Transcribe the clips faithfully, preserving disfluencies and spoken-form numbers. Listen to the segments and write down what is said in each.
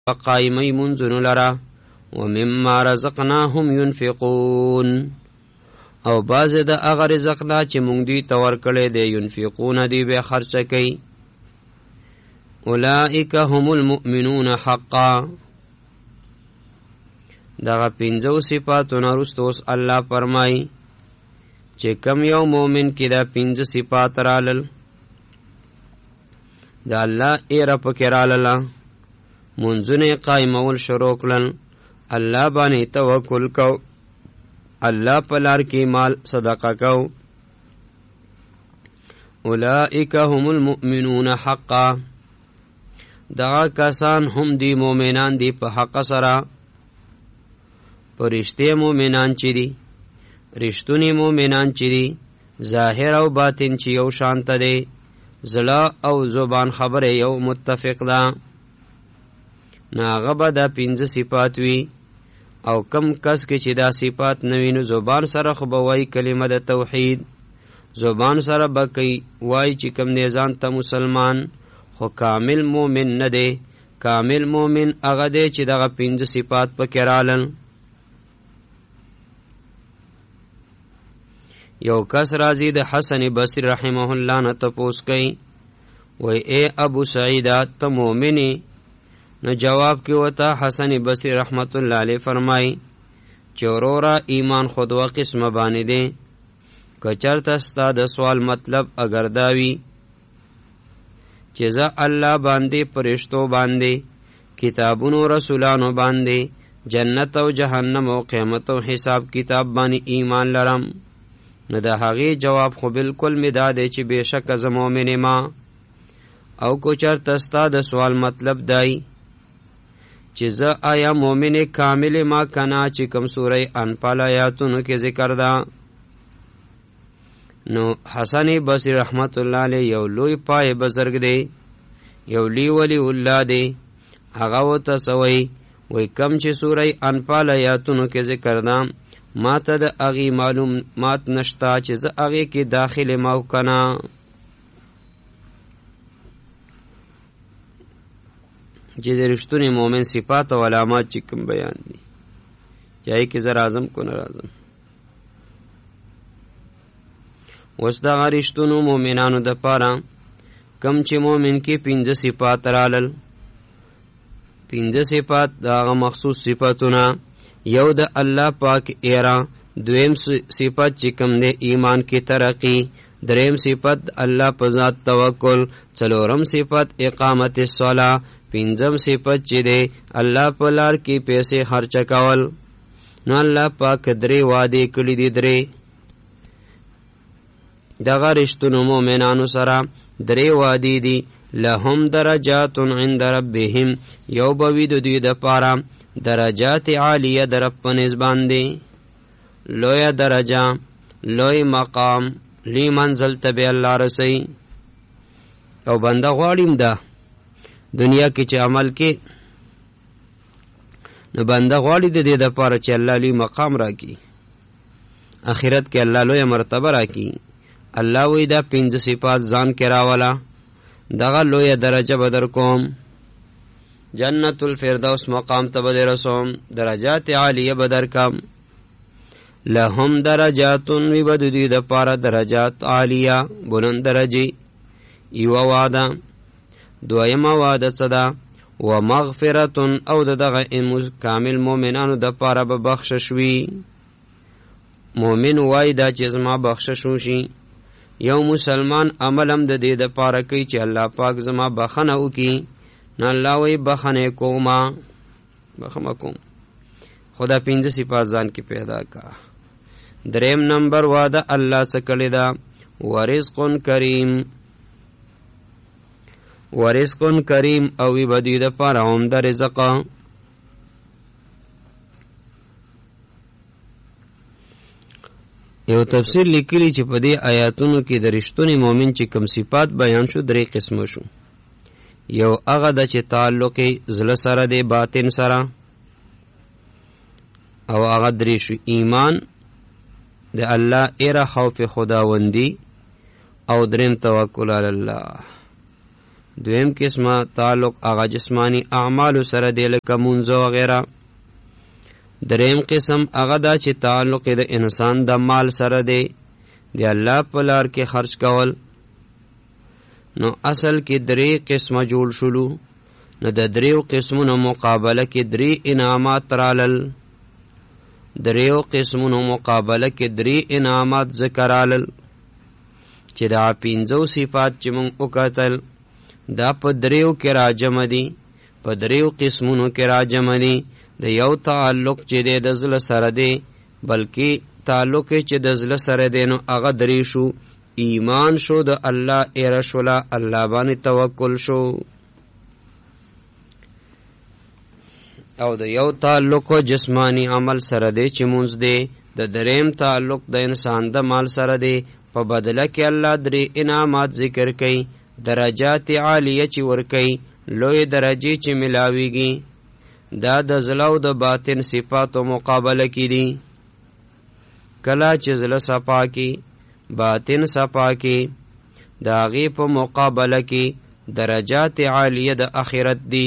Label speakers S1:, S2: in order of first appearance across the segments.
S1: قائمی منزن لرا ومما رزقناهم ينفقون او باز د اغه رزق لا چې مونږ دی تور کړي دی ينفقون دی به خرچ کوي. اولئک هم المؤمنون حقا. دغه پنځو صفاتونه رستوس الله فرمای چې کم یو مؤمن کې دا پنځه صفات رالل دا الله ایره پکې رالله منځونه قائمول شروع کړل الله باندې توکل کو الله په لار کې مال صدقه کو. اولئک هم المؤمنون حقا. دغه کسان هم دی مؤمنان دی په حق سره پرشته مؤمنان چې دي رښتونی مؤمنان چې دي ظاهر او باطن چې یو شانت دي زړه او زبان خبره یو متفق ده ناغه به دا پنځه صفات وي او کم کس کې چې دا صفات نوي نو زبان سره خو به وایي کلمه د توحید زبان سره به کوي وایي چې کم دی ځان ته مسلمان خو کامل مومن نه دی. کامل مومن هغه دی چې دغه پنځه صفات پکې رالل. یو کس راځي د حسن بصری رحمه الله نه تپوس کوي وای اے ابو سعید ته مومنی نو جواب کې وتا حسن بصری رحمت الله علیه فرمای چورورا ایمان خود و قسم باندې دی کچرته ستا د سوال مطلب اگر داوی چې زه الله باندې پرشتو باندې کتابونو رسولانو باندې جنت او جهنم او قیامت او حساب کتاب باندې ایمان لرم نو د هغې جواب خو بالکل می دا دی چې بېشکه زه مؤمن ما او کو چرته ستا د سوال مطلب دی چې زه آیا مؤمن کامل ما کنا چې کوم سوره انفال آیاتونو کې ذکر ده. نو حسن بصری رحمت الله علیه یو لوی پای بزرگ دی یو لی ولی الله دی هغه ورته سوی وای کم چې سوره انفال آیاتونو کې ذکر ده ما ته د هغې معلومات نشته چې زه هغې کې داخل ما و کنه. چې د رښتونی مومن صفات او علامات چې کوم بیان دي چاہی کې زه راځم کو نه راځم. اوس دغه رښتونو مومنانو دپاره کم چې مومن کې پنځه صفات رالل پنځه صفات د هغه مخصوص صفاتونه یو د الله پاک ایرا دویم صفت چې کوم دی ایمان کې ترقی دریم صفت الله په ذات توکل څلورم صفت اقامت الصلاه پنځم صفت چې دی الله په لار کې پیسې خرچ کول. نو الله پاک درې وعدې کړي دي درې دغه رښتونو مؤمنانو سره درې وعدې دي لهم درجات عند ربهم یو به وي د دوی دپاره درجات عالیه در رب په نسبت باندې لویه درجه لوی مقام لی منزل ته به الله رسوي. او بنده غواړي ده دنیا کې چې عمل کې نو بنده غواړي د دې دپاره چې الله لوی مقام راکړي آخرت کې الله لویه مرتبه راکړي. الله وایي دا پنځه صفات ځان کې راوله دغه لویه درجه به در کوم جنت الفردوس مقام ته به رسوم درجات عالیه به درکم. لهم درجاتون وی به د دوی دپاره درجات عالیه بلند درجې. یوه وعده دویمه وعده څه ده و مغفرتون او د دغه کامل مؤمنانو دپاره به بخشش وي. مؤمن وایي دا چې زما بخشش وشي. یو مسلمان عمل هم د دې دپاره کوي چې الله پاک زما بخنه وکړي نو الله وایي بخنه کومه بخمه کوم خدا پنځه صفات ځان کې پیدا کا. دریم نمبر وعده الله څه کړې ده ورزق کریم ورزق کریم او وی بدی دپاره عمده رزق. یو تفسیر لیکلی چې په دې آیاتونو کې د رښتونی مؤمن چې کوم صفات بیان شو درې قسمه شو. یو هغه د چې تعلق زړه سره دی باطن سره او هغه درې شو ایمان د الله ایره خوف خداوندی او دریم توکل علی الله دویم قسمه تعلق هغه جسمانی اعمالو سره دی لکه مونځ وغیره. دریم قسم هغه دا چې تعلق د انسان د مال سره دی، د الله په لار کې خرج کول. نو اصل کې درې قسمه جوړ شولو. نو د دریو قسمونو مقابله کې درې انعامات رالل. دریو قسمونو مقابله کې درې انعامات ذکر رالل چې دا پنځو صفات چې مونږ وکتل دا په دریو کې راجمع دي، په دریو قسمونو کې راجمع دي. د یو تعلق چې دی د زړه سره دی، بلکې تعلق چې د زړه سره دی نو هغه درې شو. ایمان شو، د الله ایره شوله، الله باندې توکل شو. او د یو تعلق جسمانی عمل سره دی چې مونځ دی. د دریم تعلق د انسان د مال سره دی. په بدله کې الله درې انعامات ذکر کوي، درجات عالیه چې ورکوي، لوی درجې چې ملاویږي. دا د زړه او د باطن صفاتو مقابله کې دي. کله چې زړه صفا کې، باطن صفا کې، د هغې په مقابله کې درجات عالیه د آخرت دي.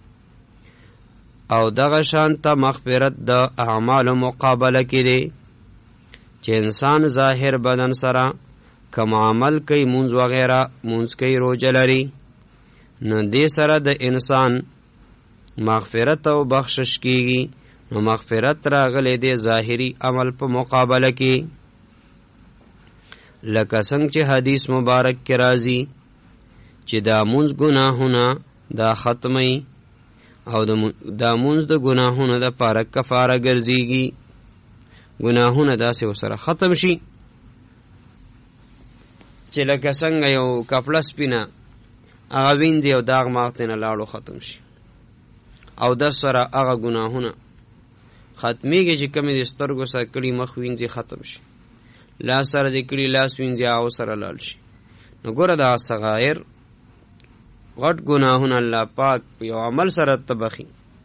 S1: او دغه شانته مغفرت د اعمالو مقابله کې دی چې انسان ظاهر بدن سره کم عمل کوي، مونځ وغیره مونځ کوي، روژه لري، نو دې سره د انسان مغفرت او بخشش کیږي. نو مغفرت راغلی دی ظاهری عمل په مقابله کې، لکه څنګه چې حدیث مبارک کې راځي چې دا مونځ ګناهونه دا ختمي او دا مونځ د ګناهونو د پاره کفاره ګرځيږي. ګناهونه داسې ورسره ختم شي چې لکه څنګه یو کپړه سپینه هغه وینځي او داغ ماغتې نه لاړو ختم شي، او د سره هغه ګناهونه ختمیږي چې کمی د سترګو سره کړي مخ وینځي ختم شي، لاس سره د کړي لاس وینځي هغه سره لاړ شي. نو ګوره دا صغایر غټ ګناهونه الله پاک یو عمل سره تبخي،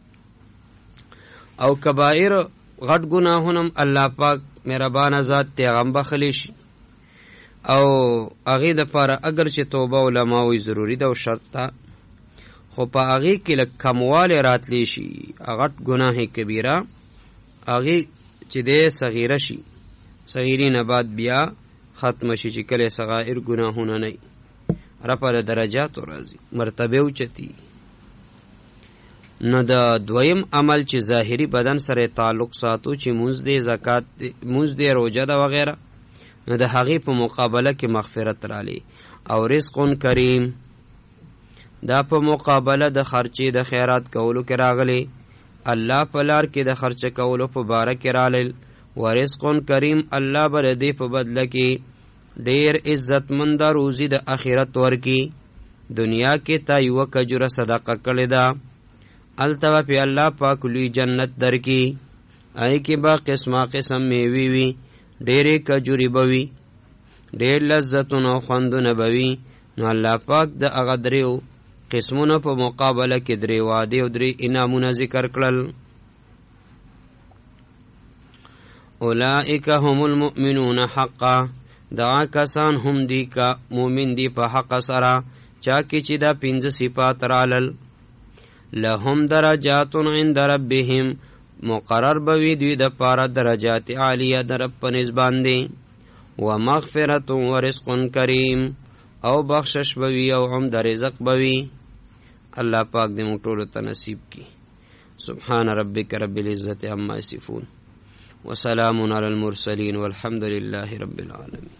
S1: او کبائر غټ ګناهونه الله پاک مهربان ذات ته غم بخلی شي. او هغه د پاره اگر چې توبه علماء وي ضروری ده او شرط ده، خو په هغه کې لکه کمواله راتلی شي. غټ ګناه کبیره هغه چې د صغیره شي، صغیری نه بعد بیا ختم شي چې کله صغائر ګناهونه نه را پر درجات راځي، مرتبه اوچتي. نو د دویم عمل چې ظاهری بدن سره تعلق ساتو چې مونږ دې زکات مونږ دې روزه ده وغیره، نو د هغې په مقابله کې مغفرت رالی. او رزق کریم دا په مقابله د خرچې د خیرات کولو کې راغلی، الله په لار کې د خرچه کولو په باره کې رالی. ورزق کریم الله بر دې په بدله کې ډیر عزتمند روزي د آخرت ورکی. دنیا کې تا یو کجوره صدقه کړې ده، التوا په الله پاک لوی جنت درکی، آی کې با قسمه قسم میوي وي، ډېرې کجوري بوي، ډېر لذتونه خوندونه بوي. نو الله پاک د هغه دریو قسمونو په مقابله کې درې وعدې او درې انعامونه ذکر کړل. اولئک هم المؤمنون حقا، دا کسان هم دی کا مومن دی په حق سره چا کې چې دا پنځه صفات رالل. لهم درجات عند ربهم، مقرر بوي دوی د پاره درجات عالیه در په نسبان دي. و مغفرت و رزق کریم، او بخشش بوي او هم د رزق بوي. الله پاک دې موږ ټول ته نصیب کړي. سبحان ربک رب العزة عما یصفون وسلام علی المرسلین والحمد لله رب العالمین.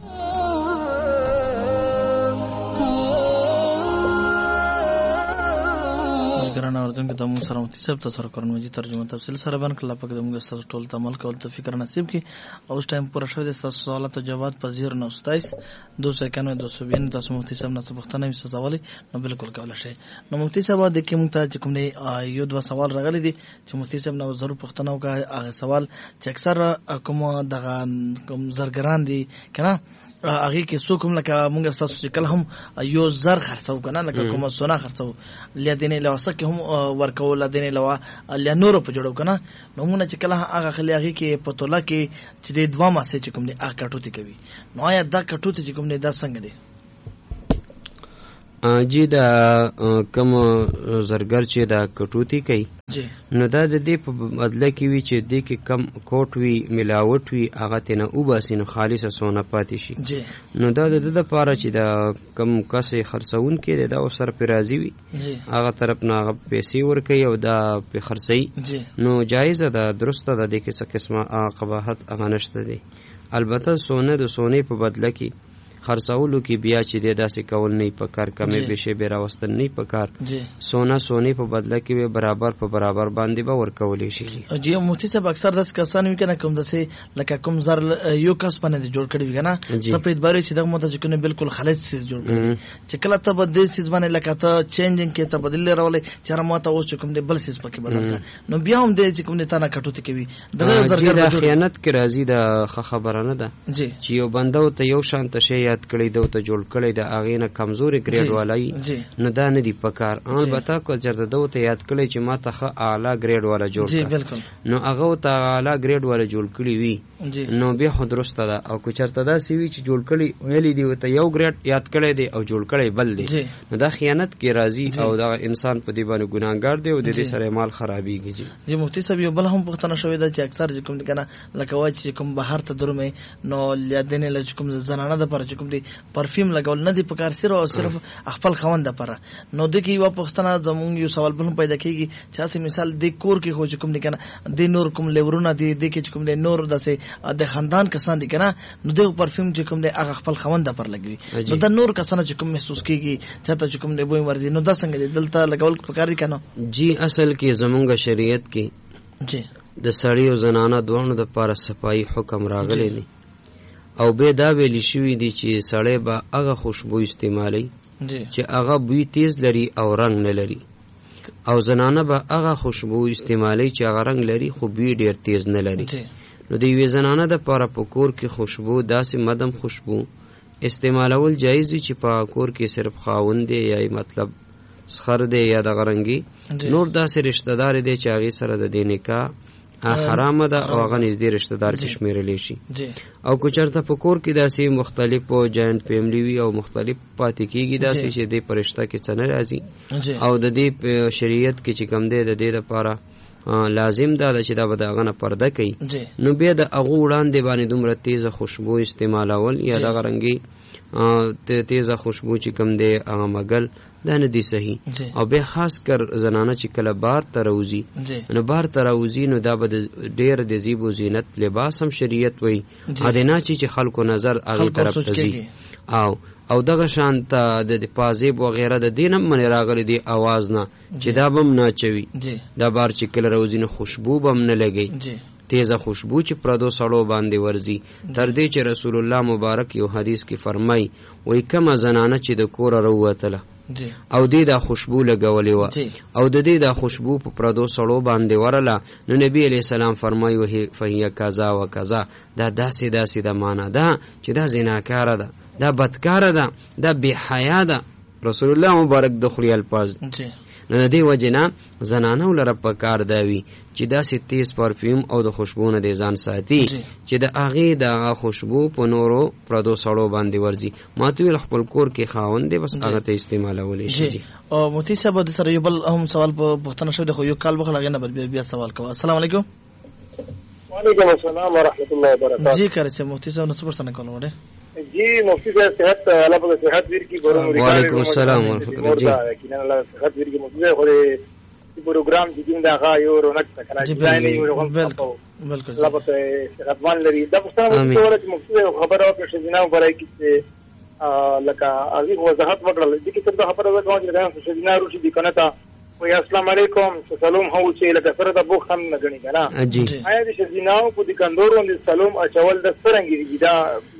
S2: ګرانه اوردونکو ته مو سره مفتي صاحب تاسو قرآن مجید ترجمه تفصیل سره بیان کړل. پاک دې موږ تاسو ټول ته عمل کول توفیق نصیب کړي. او اس ټایم پوره شوه د تاسو سوالات او جواب په صفر نو ستایس دو سو اکانوے دو سو بیانوے تاسو مفتي صاحب نه څه پوښتنه وي سوالي نو بالکل کولای شئ. نو مفتي صاحب د کوم ته چې کوم دی یو دوه سوال راغلي دي چې مفتي صاحب نو ضرور پوښتنه وکړه. هغه سوال چې اکثر کوم دغه کوم زرګران دي کنه هغه کې څوک هم لکه موږ تاسو چې کله هم یو زر خرڅو کنه لکه کوم سونا خرڅو لیدنې لوسه کې هم ورکول لیدنې لوا لنور په جوړو کنه نو موږ چې کله هغه خلی هغه کې پتوله کې چې د دوه ماسه چې کوم دی هغه کټوتی کوي. نو آیا دا کټوتی چې کوم دی دا څنګه دی؟
S1: جی دا کوم زرګر چې دا کټوتی کوي نو دا د دې په بدله کې وي چې دې کې کم کوټ وي ملاوټ وي هغه تنه وباسي نو خالصه سونه پاتې شي نو دا د دې لپاره چې دا کم کسې خرڅون کې دا سر په راضي وي هغه طرف نه هغه پیسې ورکوي او دا په خرڅي نو جایزه ده درسته ده د کې څه قسمه قباحت هغه نشته دی البته سونه د سونې په بدله کې خرڅولو کې بیا چې د داسې کول نه پکار کمې بشه به راوستل نه پکار سونا سونې په بدله کې به برابر په برابر باندې به ورکولې شي.
S2: جی مفتي صاحب اکثر داس کسان وی کنه کوم داسې لکه کوم زر یو کس باندې جوړ کړی وی کنه ته په اعتبار چې دغه مته چې کنه بالکل خالص سیس جوړ کړی چې کله ته بده سیس باندې لکه ته چینجینګ کې ته بدل راولې چې ماته اوس کوم دی بل سیس پکې بدل کا نو بیا هم دې چې کوم ته نه کټوت کوي دغه زرګر
S1: خیانت کې راځي د خبره نه ده چې یو بنده ته یو شان ته شی یاد کړی دا ته جوړ کړی دا اغه نه کمزوري ګریډ والای نه دا نه دی پکار البته کو چرته دا ته یاد کړی چې ما ته اعلی ګریډ والا جوړ کړ نو هغه ته اعلی ګریډ والا جوړ کړی وی نو به خو درسته ده او کو چرته دا سی وی چې جوړ کړی ویلې دی ته یو ګریډ یاد کړی دی او جوړ کړی بل دی نو دا خیانت کې راځي او دا انسان په دی باندې ګناګار دی او د دې سره مال خرابېږي. جی
S2: جی مفتي صاحب یو بل هم پښتنه شوې ده چې اکثر کوم کنه لکه وای چې کوم بهر ته درمه نو لیدنه لږ کوم زنانه ده پر چې کوم دی پرفیوم لګول نه دی پکار سره او صرف خپل خوند لپاره نو د کی یو پښتنه زموږ یو سوال په پیدا کیږي چې اساس مثال د کور کې خو کوم دی کنه د نور کوم لیورونه دی د کې کوم دی نور دسه د خاندان کسان دی کنه نو د پرفیوم چې کوم دی هغه خپل خوند لپاره لګوي نو د نور کسان چې کوم محسوس کیږي چاته چې کوم دی بوې مرزي نو د څنګه دی دلته لګول پکار دی کنه.
S1: جی اصل کې زمونږ شریعت کې جی د سړی او زنانه دوه د لپاره صفائی حکم راغلی دی او به دا ویل شوی دی چې سړی به هغه خوشبو استعمالي چې هغه بوی تیز لري او رنگ نه لري او زنانه به هغه خوشبو استعمالي چې هغه رنگ لري خو بوی ډیر تیز نه لري. نو د یوې زنانه د پاره په کور کې خوشبو داسې مدم خوشبو استعمالول جایز وي چې په کور کې صرف خاوند دی یا مطلب سخر دی یا د غرنګي نور داسې رشتہ دار دی چې هغه سره د دې نکاح حرام ده او هغه نږدې رشتہ دار کې شمیرل شي او کو چرته په کور کې داسې مختلف او جاینټ فیملی وي او مختلف پاتې کیږي داسې چې د پرشتہ کې څنګه راځي او د دې شریعت کې چې کم دی د دې لپاره لازم ده چې دا به دغه نه پرده کوي نو بیا د هغه وړاندې باندې دومره تیزه خوشبو استعمالول یا دغه رنګي تیزه خوشبو چې کم دی هغه مګل دا نه دی صحیح او به خاص کر زنانه چې کله بار ته راوځي نو بار ته راوځي نو دا به ډېر د زیب و زینت لباس هم شریعت وایي ادنا چې خلکو نظر هغې طرف ته ځي او او دغه شان ته د پازیب وغیره د دین هم منې راغلی دی اواز نه چې دا به هم ناچوي دا بار چې کله راوځي نو خوشبو به هم نه لګوي تیزه خوشبو چې پردو سړو باندې ورځي تر دې چې رسول الله مبارک یو حدیث کې فرمای وایي کومه زنانه چې د کوره راووتله او دې دا خوشبو لګولې وه او د دې دا خوشبو په پردو سړو باندې ورله نو نبی علیه السلام فرمایي فهیه کذا و کذا دا داسې داسې د معنا ده چې دا زناکاره ده دا بدکاره ده دا بې حیا ده رسول الله مبارک دخلي الفاظ نو د دې وجې نه زنانو لره په کار دا وي چې داسې تیز پرفیوم او د خوشبو نه د ځان ساتي چې د هغې دغه خوشبو په نورو پردو سړو باندې ورځي ماته ویل خپل کور کې خاوند دی بس هغه ته استعمالولی شي.
S2: او مفتي صاحب د سره یو بل هم سوال په پوښتنه شوی دی خو یو کال بخل هغې نه بل بیا سوال کوه. السلام علیکم.
S3: وعلیکم السلام ورحمۃ اللہ وبرکاتہ.
S2: جی کار سے مفتی صاحب نو څه پوښتنه کول وړه؟
S3: جی مفتی صاحب صحت الله په صحت ور کی ګورم.
S1: وعلیکم السلام ورحمۃ اللہ. جی
S3: کینه الله صحت ور کی مفتی صاحب خو پروګرام چې دا غا یو رونق څنګه
S2: جی بالکل بالکل
S3: الله په صحت باندې لري دا پوښتنه کوله چې مفتی صاحب خبره او چې جناب برای کی لکه ازي وضاحت وکړل چې کله دا خبره وکړه چې دا چې جناب روشي دي کنه تا وی السلام علیکم سلام هو چې لکه سره د بوخ هم نه غني کنه
S1: جی
S3: آیا چې جناب په دې کندورو باندې سلام اچول د سرنګي دي دا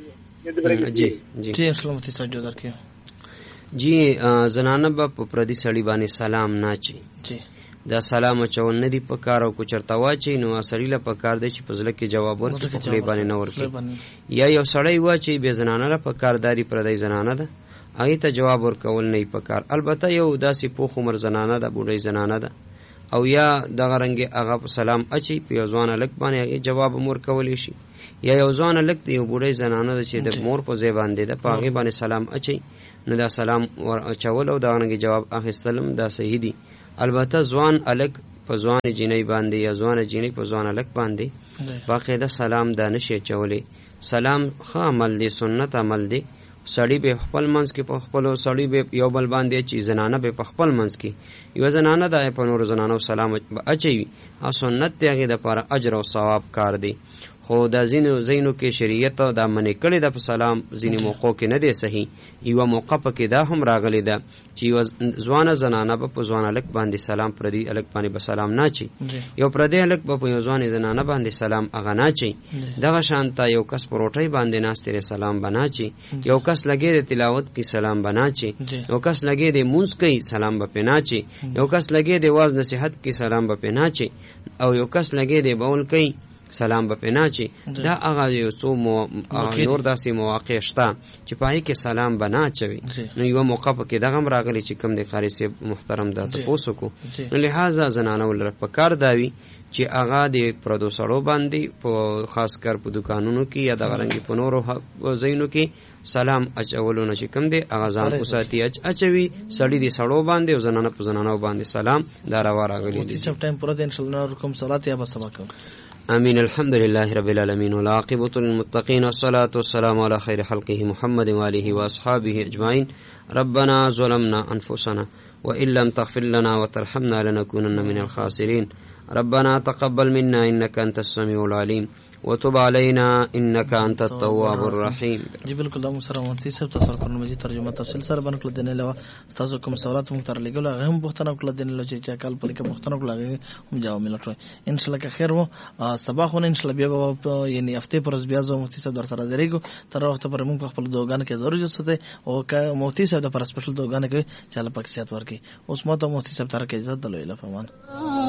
S1: جی جی
S2: جی السلام علیکم درکې
S1: جی زنانه په پردي سړی باندې سلام نه چی
S2: جی
S1: دا سلام اچول نه دی په کار او کو چرته واچي نو سړی له په کار دی چې په ځل کې جواب ورکړي په خپل باندې نه ورکړي یا یو سړی واچي به زنانه له په کارداري پردي زنانه ده هغه ته جواب ورکول نه په کار. البته یو داسې پوخ عمر زنانه ده بوډۍ زنانه ده او یا دغه رنګ هغه سلام اچي په یو ځوان الک باندې جواب مور کولی شي یا یو ځوان الک دی یو بوډۍ زنانه ده چې د مور په ځای باندې ده په هغې باندې سلام اچي نو دا سلام ور اچول او دغه رنګ جواب اخیستلم دا صحیح دي. البته ځوان الک په ځوان جینۍ باندې یا ځوان جینۍ په ځوان الک باندې باقاعده سلام دا نشي اچولی. سلام ښه عمل دی، سنت عمل دی. سړی به خپل منځ کې په خپلو سړی به یو بل باندې چې زنانه به په خپل منځ کې یوه زنانه ده په نورو زنانو سلام اچوي، هغه سنت دی، هغې دپاره اجر او ثواب کار دی. خو دا ځینو ځینو کې شریعت دا منې کړې ده په سلام ځینې موقعو کې نه دی صحیح. یوه موقع پکې دا هم راغلی ده چې یوه ځوانه زنانه به په ځوان هلک باندې سلام پردي هلک باندې به سلام نه اچي، یو پردی هلک به په یو ځوانې زنانه باندې سلام هغه نه اچي. دغه شانته یو کس په روټۍ باندې ناست دی سلام به نه اچي، یو کس لګې د تلاوت کې سلام به نه اچي، یو کس لګې د مونځ کوي سلام به پرې نه اچي، یو کس لګې د واز نصیحت کې سلام به پرې نه اچي، او یو کس لګې د بول کوي سلام به پرې نه اچي. دا هغه یو څو نور داسې مواقع شته چې په هغې کې سلام به نه اچوي. نو یوه موقع پکې دغه هم راغلی چې کوم د قاري صاحب محترم دا تپوس وکړو. نو لحاظه زنانو لره پکار دا وي چې هغه د پردو سړو باندې په خاص کر په دوکانونو کې یا دغه رنګې په نورو ځایونو کې سلام اچولو نه چې کوم دی هغه ځان وساتي اچوي. سړي د سړو باندې او زنانه په زنانو باندې سلام دا روا راغلی دی.
S2: ټایم پوره دی انشاءالله کوم صلات یا به سبا کوم.
S1: آمين. الحمد لله رب العالمين والعاقبة للمتقين والصلاة والسلام على خير خلقه محمد وآله وأصحابه أجمعين. ربنا ظلمنا أنفسنا وإن لم تغفر لنا وترحمنا لنكونن من الخاسرين. ربنا تقبل منا إنك أنت السميع العليم وتب علينا انك انت التواب الرحيم.
S2: جی بالکل. دا سره مفتی صاحب تاسو قرآن مجید ترجمه تفصیل سره باندې کړل دنه لوا تاسو کوم سوالات مو تر لګول هغه هم بوختنه کړل دنه لږ چې کال په کې بوختنه کړل هم جواب ملټوي ان شاء الله که خیر وو صباح خو ان شاء الله بیا یعنی هفته پر بیا زو مفتی صاحب در سره درېګو تر وخت پر موږ خپل دوغان کې ضروري جوړته او که مفتی صاحب د پر سپیشل دوغان کې چاله پک سیات ورکی اوس مو ته مفتی صاحب تر کې عزت دلوي لفهمان.